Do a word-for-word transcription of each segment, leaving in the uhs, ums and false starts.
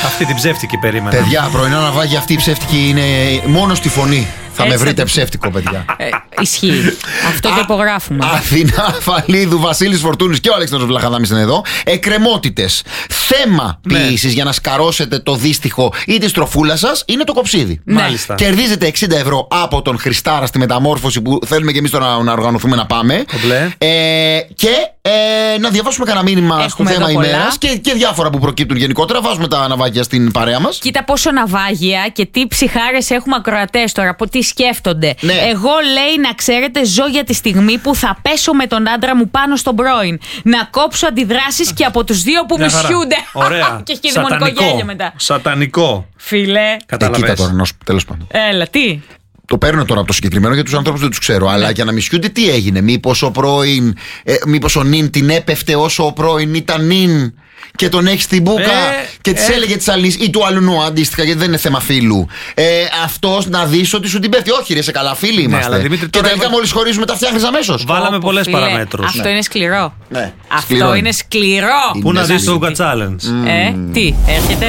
Αυτή την ψεύτικη περίμενα. Παιδιά, πρωινό ναυάγι, αυτή η ψεύτικη είναι μόνο στη φωνή. Θα Έτσι με βρείτε θα... ψεύτικο, παιδιά. Ε, ισχύει. Αυτό το υπογράφουμε. Αθηνά Φαλίδου, Βασίλης Φορτούνης και ο Αλέξανδρος Βλαχαδάμης είναι εδώ. Εκκρεμότητες. Θέμα Ναι. ποιήσης για να σκαρώσετε το δύστιχο ή τη στροφούλα σας είναι το κοψίδι. Ναι. Μάλιστα. Κερδίζετε εξήντα ευρώ από τον Χριστάρα στη μεταμόρφωση που θέλουμε και εμείς τώρα να οργανωθούμε να πάμε. Κομπλέ. Ε, και ε, να διαβάσουμε κανένα μήνυμα στο Έχουμε θέμα εδώ πολλά. ημέρας και, και διάφορα που προκύπτουν γενικότερα. Βάζουμε τα ναυάγια στην παρέα μας. Κοίτα πόσο ναυάγια και τι ψυχάρες έχουμε ακροατές τώρα, τι σκέφτονται. Ναι. Εγώ, λέει, να ξέρετε, ζω για τη στιγμή που θα πέσω με τον άντρα μου πάνω στον πρώην. Να κόψω αντιδράσεις και από τους δύο που Μια χαρά. μισιούνται. Ωραία. Και έχει δαιμονικό γέλιο μετά. Σατανικό. Φίλε. Ε, Καταλαβες. κοίτα τώρα, να σου τέλος πάντων. Έλα, τι. Το παίρνω τώρα από το συγκεκριμένο για τους ανθρώπους δεν τους ξέρω. Αλλά για να μισιούνται τι έγινε. Μήπως ο πρώην, ε, μήπως ο νυν την έπεφτε όσο ο πρώην ήταν νυν και τον έχει στην μπούκα Ε, και της ε. έλεγε της άλλης ή του αλλού αντίστοιχα, γιατί δεν είναι θέμα φίλου. Ε, αυτός να δεις ότι σου την πέφτει. Όχι, ρε, σε καλά φίλοι είμαστε. αλλά, Δημήτρη, και τώρα τελικά έβα- μόλις χωρίζουμε τα φτιάχνεις αμέσως. Βάλαμε Πω, πολλές φίλε, παραμέτρους. Αυτό Ναι. είναι σκληρό. Ναι. Αυτό Σκληρό είναι σκληρό. Πού να Είναι δεις το σκληρό. Ούγκα Challenge. Ε, τι, έρχεται.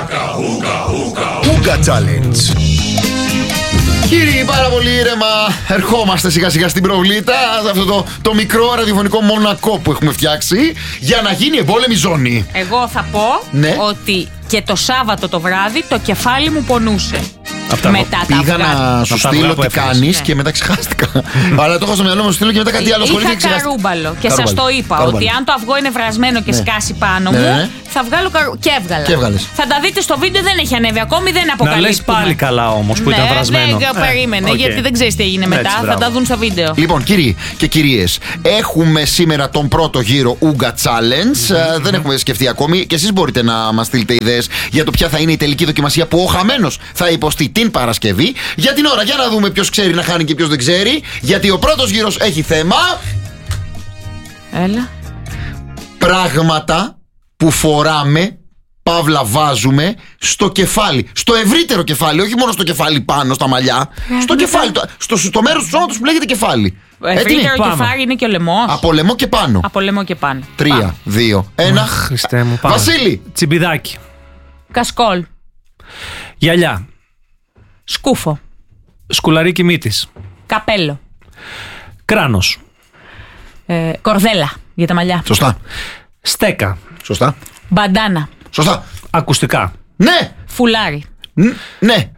Ούγκα Challenge. Κύριοι, πάρα πολύ ήρεμα ερχόμαστε σιγά σιγά στην προβλήτα, σε αυτό το, το μικρό ραδιοφωνικό μονακό που έχουμε φτιάξει για να γίνει εμπόλεμη ζώνη. Εγώ θα πω Ναι. ότι και το Σάββατο το βράδυ το κεφάλι μου πονούσε. Απ' τα- Μετά τα Πήγα αυγά. να σου Από τα στείλω αυγά που τι έφερες. κάνεις Ναι. και μετά ξεχάστηκα. Αλλά το έχω στο μυαλό μου να σου στείλω και μετά κάτι άλλο σχολείο και Είχα ξεχάστηκα. καρούμπαλο και σας Καρούμπαλο. το είπα Καρούμπαλο. ότι αν το αυγό είναι βρασμένο και Ναι. σκάσει πάνω Ναι, μου, ναι, ναι. θα βγάλω καρου... και έβγαλα. Και έβγαλες. Θα τα δείτε στο βίντεο, δεν έχει ανέβει ακόμη, δεν Να αποκαλύπτουμε. λες πάλι καλά όμως που Ναι, ήταν βρασμένο. δεν Ε, περίμενε, οκ. γιατί δεν ξέρεις τι έγινε μετά. Έτσι, Θα μπράβο. τα δουν στο βίντεο. Λοιπόν, κύριοι και κυρίες, έχουμε σήμερα τον πρώτο γύρο Ούγκα Challenge. Ε, Δεν έχουμε σκεφτεί ακόμη και εσείς μπορείτε να μας στείλετε ιδέες για το ποια θα είναι η τελική δοκιμασία που ο χαμένος θα υποστεί την Παρασκευή. Για την ώρα, για να δούμε ποιος ξέρει να χάνει και ποιος δεν ξέρει. Γιατί ο πρώτος γύρος έχει θέμα Έλα. πράγματα που φοράμε, παύλα βάζουμε, στο κεφάλι. Στο ευρύτερο κεφάλι, όχι μόνο στο κεφάλι πάνω, στα μαλλιά. Στο κεφάλι, το, στο, στο μέρος του σώματος που λέγεται κεφάλι. Έτοιμοι? Ευρύτερο Πάμε. κεφάλι είναι και ο λαιμός. Από λαιμό και πάνω. Από λαιμό και πάνω. Τρία, Πάμε. δύο, ένα. Χριστέ μου, πάμε. Βασίλη! Τσιμπιδάκι. Κασκόλ. Γυαλιά. Σκούφο. Σκουλαρίκι μύτης. Καπέλο. Κράνος. Ε, κορδέλα για τα μαλλιά. Σωστά. Στέκα. Σωστά. Μπαντάνα. Σωστά. Ακουστικά. Ναι! Φουλάρι. Ν- Ναι.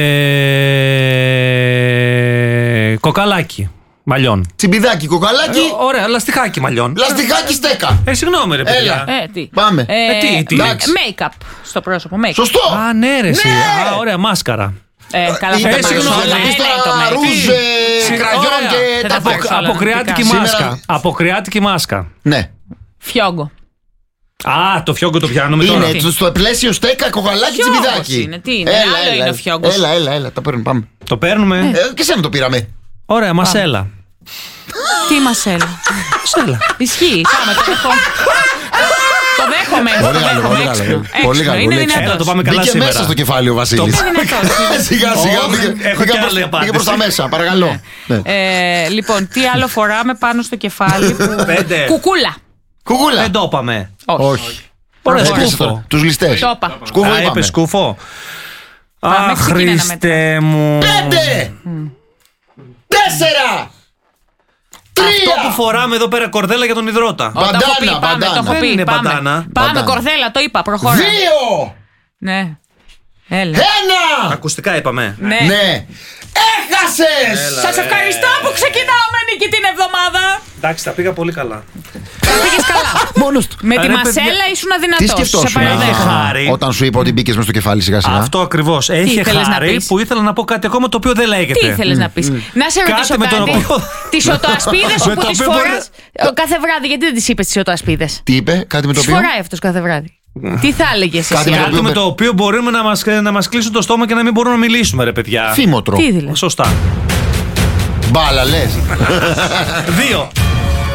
Ε... Κοκαλάκι. Μαλλιών. Τσιμπιδάκι, κοκαλάκι, Ε, ωραία, λαστιχάκι μαλλιών. λαστιχάκι, στέκα. Ε, συγγνώμη ρε παιδιά. Έλα. Ε, τι. Πάμε. Ε, τι, τι. Εντάξει. Make-up στο πρόσωπο. Make-up. Σωστό. Α, ναι ρε εσύ. Ναι. Α, ωραία, μάσκαρα. Ε, καλά, Ήταν θα Ε, τα συγγνώμη, πάρεις όλα. να πεις Ένα τώρα είναι το make-up. ρούζ, ε, κραγιόν Ωραία. και Θα τα τα φω- πάρεις όλα. Αποκριάτικη Σήμερα- μάσκα. Αποκριάτικη μάσκα. Ναι. Φιόγκο. Α, το φιόγκο το πιάνουμε τώρα. Είναι στο πλαίσιο στέκα, κοκαλάκι, Φιόγκος τσιμπιδάκι. είναι, τι είναι, άλλο είναι ο φιόγκος. Έλα, έλα, έλα, τα παίρνουμε, πάμε. Το παίρνουμε. Ε, και σένα το πήραμε. Ωραία, μασέλα. Τι μασέλα. Μασέλα. Ισχύει. Πάμε, το δέχομαι. Το δέχομαι. Πολύ το καλό, δέχομαι, πολύ καλό. έξυπνο. Πολύ Έξυπνο, καλό, είναι πολύ έξυπνο. Έλα, το δυνατός. πάμε καλά Μπήκε σήμερα. μέσα στο κεφάλι ο Βασίλης. Το- Είναι δυνατός. Σιγά, σιγά, Όχι, μπήκε- έχω μπήκε κι προς- άλλη μπήκε απάντηση. προς τα μέσα, παρακαλώ. Ναι. Ε, λοιπόν, τι άλλο φοράμε πάνω στο κεφάλι που... Πέντε. Κουκούλα. Κουκούλα. Δεν το είπαμε. Όχι. Ωραία, Έπιασε σκούφο. τώρα. Τους ληστές. Το είπα. Σκούφο Α, είπαμε. είπε σκούφο. Πάμε, Α, ξεκινά να Χριστέ μου. Πέντε! Τέσσερα! Αυτό που Τρία! φοράμε εδώ πέρα κορδέλα για τον υδρότα. Ω, το έχω Μπαντάνα, πει, πάμε, μπαντάνα. το έχω Δεν πει. είναι Πάμε. μπαντάνα. Πάμε, Μπαντάνα. κορδέλα, το είπα, προχώρα. Δύο! Ναι. Έλα. Ένα! Ακουστικά είπαμε. Ναι. Ναι! Έχασες! Σας ευχαριστώ που ξεκινάμε νίκη την εβδομάδα. Εντάξει, τα πήγα πολύ καλά. Τα πήγες καλά. Μόνος του. Με τη Ρε, παιδιά, μασέλα ήσουν Τι αδυνατός. Σε σκεφτόσουν παραδέχομαι. α, χάρη. όταν σου είπα ότι μπήκες μες στο κεφάλι σιγά σιγά. Αυτό ακριβώς. Έχει ήθελες να χάρη πεις? που ήθελα να πω κάτι ακόμα το οποίο δεν λέγεται. Τι ήθελες να πεις. Να σε ρωτήσω Κάτι με τον κάτι. οποίο- Τις οτοασπίδες Με όπου το τις οποίο μπορεί- φοράς ε, κάθε βράδυ. Γιατί δεν τις είπες τις οτοασπίδες. Τι είπε, κάτι με το Τις οποίο. φοράει αυτός κάθε βράδυ. Τι θα έλεγες Κάτι εσύ. με το α? Κάτι με το οποίο μπορούμε να μας, να μας κλείσουν το στόμα και να μην μπορούμε να μιλήσουμε, ρε παιδιά. Φήμοτρο. Τι δηλαδή. Σωστά. Μπάλα λες. Δύο.